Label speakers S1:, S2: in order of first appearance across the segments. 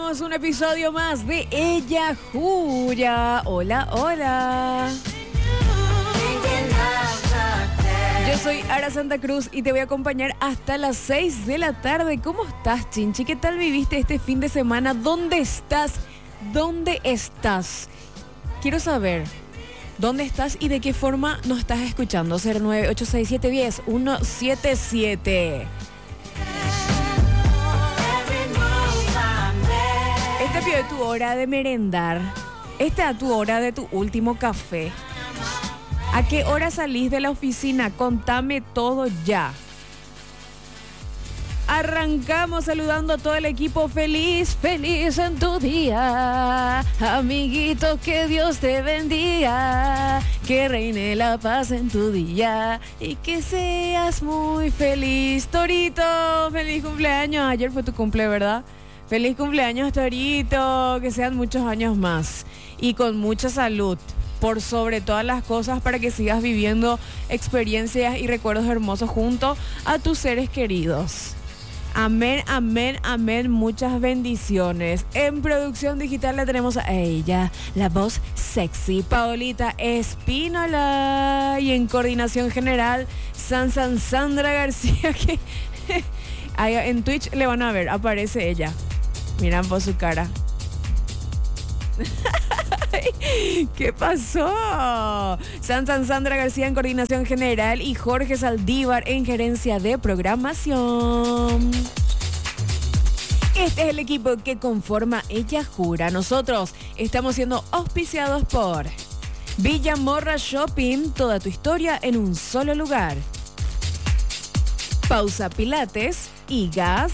S1: Arrancamos un episodio más de Ella Jura. Hola, hola. Yo soy Ara Santa Cruz y te voy a acompañar hasta las 6 de la tarde. ¿Cómo estás, Chinchi? ¿Qué tal viviste este fin de semana? ¿Dónde estás? ¿Dónde estás? Quiero saber dónde estás y de qué forma nos estás escuchando. 0986710177. Esta es tu hora de merendar. Esta es tu hora de tu último café. ¿A qué hora salís de la oficina? Contame todo ya. Arrancamos saludando a todo el equipo. Feliz, feliz en tu día. Amiguito, que Dios te bendiga. Que reine la paz en tu día. Y que seas muy feliz. Torito, feliz cumpleaños. Ayer fue tu cumple, ¿verdad? Feliz cumpleaños, Torito. Que sean muchos años más. Y con mucha salud. Por sobre todas las cosas, para que sigas viviendo experiencias y recuerdos hermosos junto a tus seres queridos. Amén, amén, amén. Muchas bendiciones. En producción digital la tenemos a ella, la voz sexy, Paolita Espínola. Y en coordinación general, Sandra García, que en Twitch le van a ver, aparece ella. Miran por su cara. ¿Qué pasó? Sandra García en coordinación general y Jorge Saldívar en gerencia de programación. Este es el equipo que conforma Ella Jura. Nosotros estamos siendo auspiciados por Villa Morra Shopping, toda tu historia en un solo lugar. Pausa Pilates y Gas.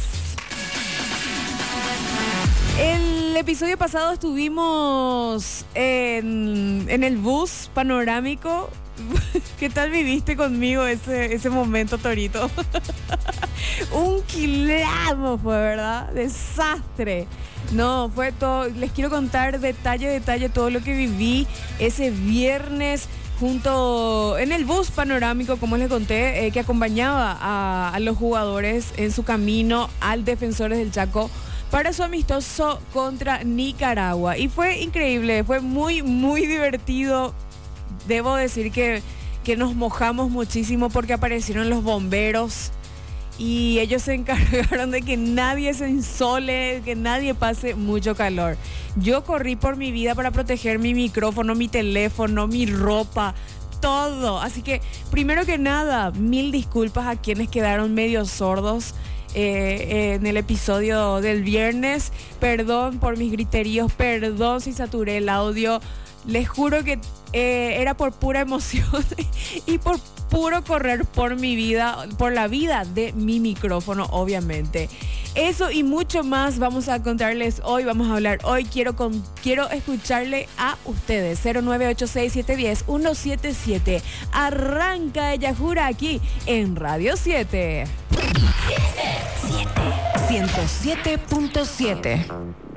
S1: El episodio pasado estuvimos en el bus panorámico. ¿Qué tal viviste conmigo ese momento, Torito? Un quilombo fue, ¿verdad? Desastre. No, fue todo. Les quiero contar detalle todo lo que viví ese viernes junto en el bus panorámico, como les conté, que acompañaba a los jugadores en su camino al Defensores del Chaco para su amistoso contra Nicaragua. Y fue increíble, fue muy, muy divertido. Debo decir que nos mojamos muchísimo porque aparecieron los bomberos y ellos se encargaron de que nadie se insole, que nadie pase mucho calor. Yo corrí por mi vida para proteger mi micrófono, mi teléfono, mi ropa, todo. Así que, primero que nada, 1000 disculpas a quienes quedaron medio sordos en el episodio del viernes. Perdón por mis griteríos, perdón si saturé el audio. Les juro que era por pura emoción y por puro correr por mi vida, por la vida de mi micrófono, obviamente. Eso y mucho más vamos a contarles hoy, vamos a hablar hoy. Quiero escucharle a ustedes. 0986710177. Arranca Ella Jura aquí en Radio 7. 107.7.